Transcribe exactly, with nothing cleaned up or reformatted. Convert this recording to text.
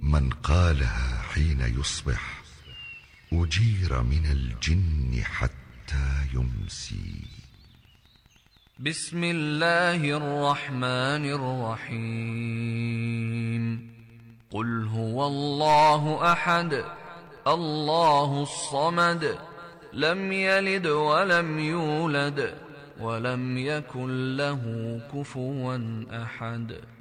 من قالها حين يصبح أجير من الجن حتى يمسي. بسم الله الرحمن الرحيم. قل هو الله أحد الله الصمد لم يلد ولم يولد ولم يكن له كفوا أحد.